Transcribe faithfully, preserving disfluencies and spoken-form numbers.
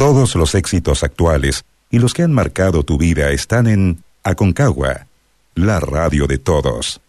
Todos los éxitos actuales y los que han marcado tu vida están en Aconcagua, la radio de todos.